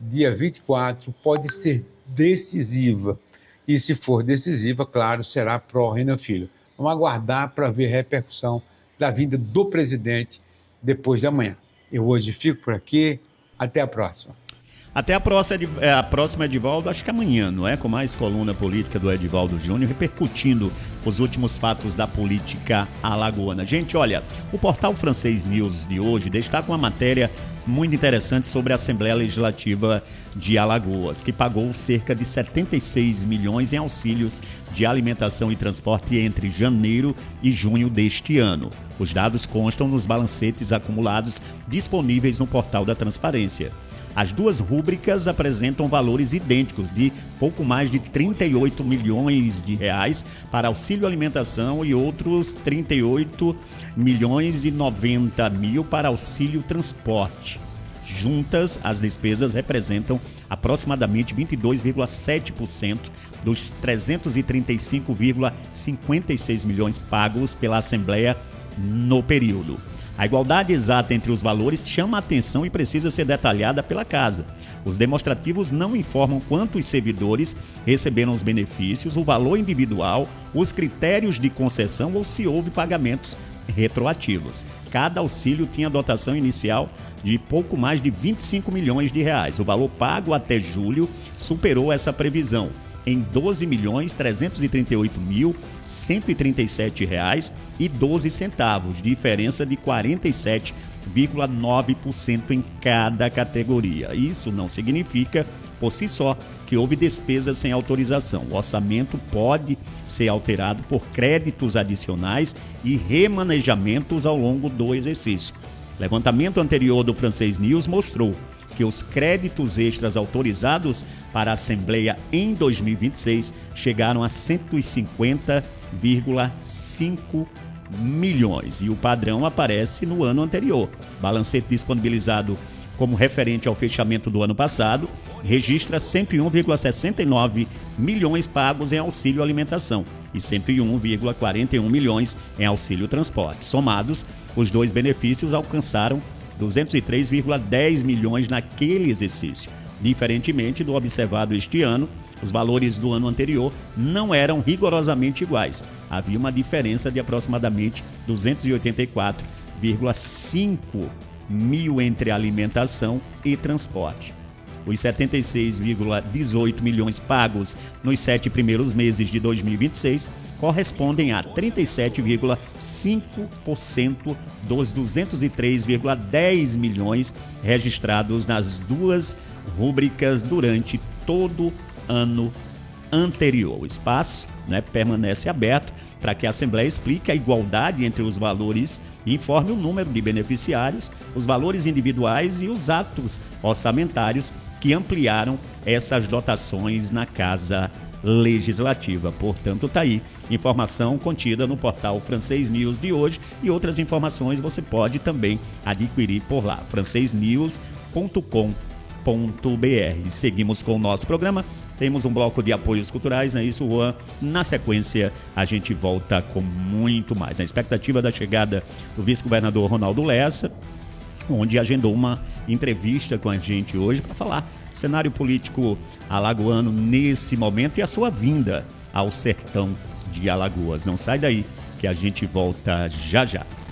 dia 24, pode ser decisiva. E se for decisiva, claro, será pró-Renan Filho. Vamos aguardar para ver a repercussão da vinda do presidente depois de amanhã. Eu hoje fico por aqui. Até a próxima. Até a próxima, Edivaldo, acho que amanhã, não é? Com mais coluna política do Edivaldo Júnior, repercutindo os últimos fatos da política alagoana. Gente, olha, o portal Francês News de hoje destaca uma matéria muito interessante sobre a Assembleia Legislativa de Alagoas, que pagou cerca de 76 milhões em auxílios de alimentação e transporte entre janeiro e junho deste ano. Os dados constam nos balancetes acumulados disponíveis no portal da Transparência. As duas rúbricas apresentam valores idênticos de pouco mais de 38 milhões de reais para auxílio alimentação e outros 38 milhões e 90 mil para auxílio transporte. Juntas, as despesas representam aproximadamente 22,7% dos 335,56 milhões pagos pela Assembleia no período. A igualdade exata entre os valores chama a atenção e precisa ser detalhada pela Casa. Os demonstrativos não informam quantos servidores receberam os benefícios, o valor individual, os critérios de concessão ou se houve pagamentos retroativos. Cada auxílio tinha dotação inicial de pouco mais de 25 milhões de reais. O valor pago até julho superou essa previsão em R$ 12.338.137,12, diferença de 47,9% em cada categoria. Isso não significa, por si só, que houve despesas sem autorização. O orçamento pode ser alterado por créditos adicionais e remanejamentos ao longo do exercício. O levantamento anterior do Francês News mostrou que os créditos extras autorizados para a Assembleia em 2026 chegaram a 150,5 milhões e o padrão aparece no ano anterior. Balancete disponibilizado como referente ao fechamento do ano passado registra 101,69 milhões pagos em auxílio alimentação e 101,41 milhões em auxílio transporte. Somados, os dois benefícios alcançaram 203,10 milhões naquele exercício. Diferentemente do observado este ano, os valores do ano anterior não eram rigorosamente iguais. Havia uma diferença de aproximadamente 284,5 mil entre alimentação e transporte. Os 76,18 milhões pagos nos 7 primeiros meses de 2026 correspondem a 37,5% dos 203,10 milhões registrados nas duas rúbricas durante todo ano anterior. O espaço, permanece aberto para que a Assembleia explique a igualdade entre os valores e informe o número de beneficiários, os valores individuais e os atos orçamentários que ampliaram essas dotações na Casa Legislativa. Portanto, está aí informação contida no portal Francês News de hoje e outras informações você pode também adquirir por lá, francesnews.com.br. Seguimos com o nosso programa, temos um bloco de apoios culturais, não é isso, Juan? Na sequência, a gente volta com muito mais. Na expectativa da chegada do vice-governador Ronaldo Lessa, onde agendou uma entrevista com a gente hoje para falar cenário político alagoano nesse momento e a sua vinda ao sertão de Alagoas. Não sai daí que a gente volta já já.